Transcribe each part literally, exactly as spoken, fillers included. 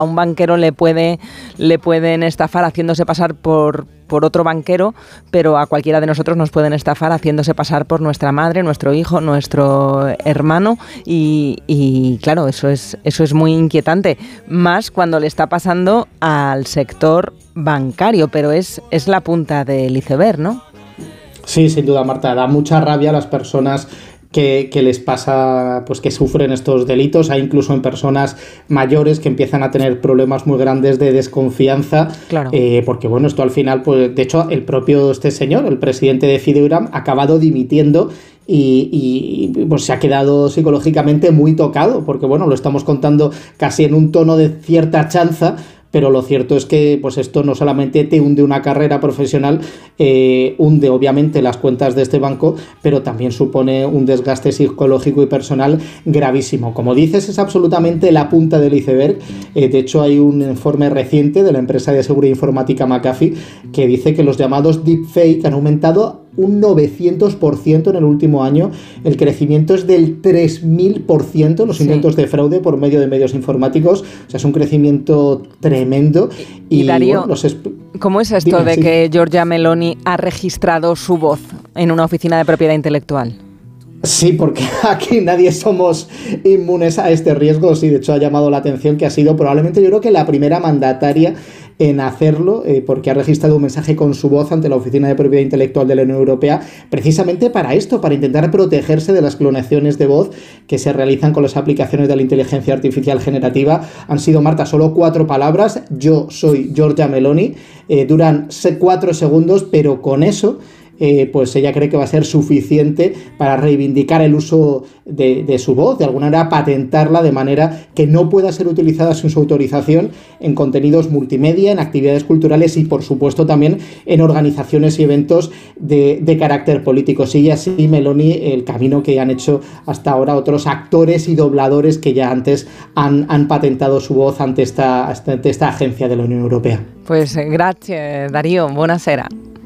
A un banquero le puede le pueden estafar haciéndose pasar por, por otro banquero, pero a cualquiera de nosotros nos pueden estafar haciéndose pasar por nuestra madre, nuestro hijo, nuestro hermano y, y claro, eso es, eso es muy inquietante, más cuando le está pasando al sector bancario, pero es, es la punta del iceberg, ¿no? Sí, sin duda, Marta, da mucha rabia a las personas Que, que les pasa, pues que sufren estos delitos. Hay incluso en personas mayores que empiezan a tener problemas muy grandes de desconfianza, claro. eh, porque bueno, esto al final, pues de hecho el propio este señor, el presidente de Fideuram, ha acabado dimitiendo y, y pues se ha quedado psicológicamente muy tocado, porque bueno, lo estamos contando casi en un tono de cierta chanza, pero lo cierto es que pues esto no solamente te hunde una carrera profesional, eh, hunde obviamente las cuentas de este banco, pero también supone un desgaste psicológico y personal gravísimo. Como dices, es absolutamente la punta del iceberg. Eh, de hecho, hay un informe reciente de la empresa de seguridad informática McAfee que dice que los llamados deepfake han aumentado un novecientos por ciento en el último año. El crecimiento es del tres mil por ciento, los sí. intentos de fraude por medio de medios informáticos. O sea, es un crecimiento tremendo. Y, y Darío, bueno, los ¿cómo es esto Dime, de sí. que Giorgia Meloni ha registrado su voz en una oficina de propiedad intelectual? Sí, porque aquí nadie somos inmunes a este riesgo. Sí, de hecho ha llamado la atención que ha sido probablemente, yo creo que la primera mandataria en hacerlo, eh, porque ha registrado un mensaje con su voz ante la Oficina de Propiedad Intelectual de la Unión Europea, precisamente para esto, para intentar protegerse de las clonaciones de voz que se realizan con las aplicaciones de la inteligencia artificial generativa. Han sido, Marta, solo cuatro palabras: yo soy Giorgia Meloni, eh, duran cuatro segundos, pero con eso Eh, pues ella cree que va a ser suficiente para reivindicar el uso de, de su voz, de alguna manera patentarla de manera que no pueda ser utilizada sin su autorización en contenidos multimedia, en actividades culturales y por supuesto también en organizaciones y eventos de, de carácter político. Sigue así Meloni el camino que han hecho hasta ahora otros actores y dobladores que ya antes han, han patentado su voz ante esta, ante esta agencia de la Unión Europea. Pues gracias, Darío, buonasera.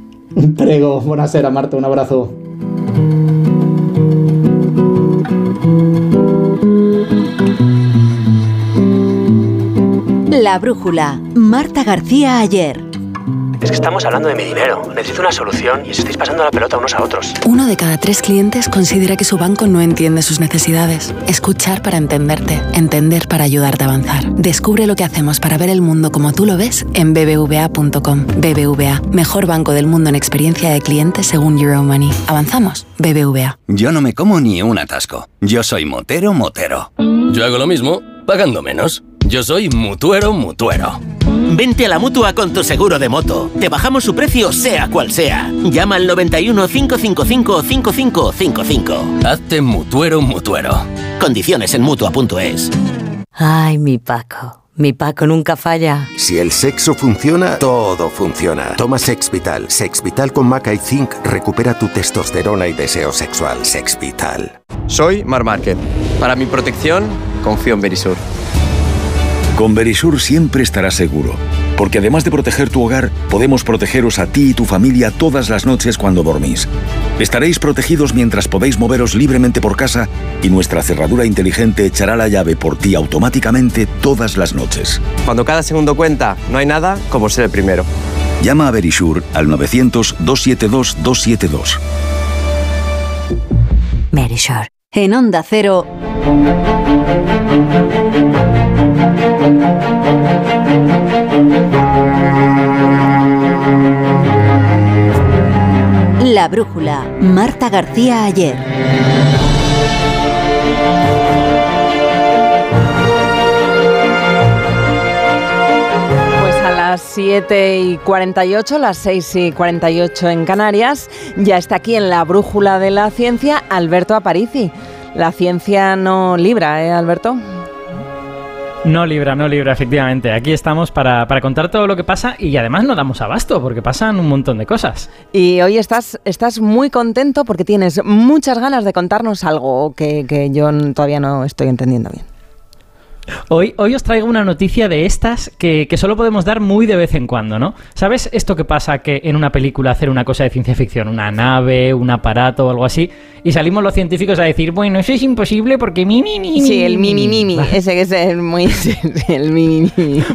Prego, buonasera Marta, un abrazo. La brújula, Marta García Ayer. Es que estamos hablando de mi dinero. Necesito una solución y os estáis pasando la pelota unos a otros. Uno de cada tres clientes considera que su banco no entiende sus necesidades. Escuchar para entenderte. Entender para ayudarte a avanzar. Descubre lo que hacemos para ver el mundo como tú lo ves en b b v a punto com. B B V A, mejor banco del mundo en experiencia de cliente según Euromoney. ¿Avanzamos? B B V A. Yo no me como ni un atasco. Yo soy motero, motero. Yo hago lo mismo, pagando menos. Yo soy mutuero, mutuero. Vente a la Mutua con tu seguro de moto. Te bajamos su precio sea cual sea. Llama al noventa y uno, cinco cinco cinco, cinco cinco cinco cinco. Hazte mutuero, mutuero. Condiciones en Mutua punto es. Ay, mi Paco. Mi Paco nunca falla. Si el sexo funciona, todo funciona. Toma Sexvital. Sexvital con Maca y Zinc recupera tu testosterona y deseo sexual. Sexvital. Soy Mar Márquez. Para mi protección, confío en Verisur. Con Verisur siempre estarás seguro, porque además de proteger tu hogar, podemos protegeros a ti y tu familia todas las noches cuando dormís. Estaréis protegidos mientras podéis moveros libremente por casa y nuestra cerradura inteligente echará la llave por ti automáticamente todas las noches. Cuando cada segundo cuenta, no hay nada como ser el primero. Llama a Verisur al novecientos, doscientos setenta y dos, doscientos setenta y dos. Verisur. En Onda Cero. La brújula, Marta García Ayer. Pues a las siete y cuarenta y ocho, las seis y cuarenta y ocho en Canarias, ya está aquí en la brújula de la ciencia Alberto Aparici. La ciencia no libra, ¿eh, Alberto? No libra, no libra, efectivamente. Aquí estamos para, para contar todo lo que pasa y además no damos abasto porque pasan un montón de cosas. Y hoy estás, estás muy contento porque tienes muchas ganas de contarnos algo que, que yo todavía no estoy entendiendo bien. Hoy, hoy os traigo una noticia de estas que, que solo podemos dar muy de vez en cuando, ¿no? ¿Sabes esto que pasa que en una película hacer una cosa de ciencia ficción, una nave, un aparato o algo así, y salimos los científicos a decir, bueno, eso es imposible porque mi, mi, mi, Sí, el mi, mi, mi, mi. Vale. Ese que es el muy... el mi, mi, mi.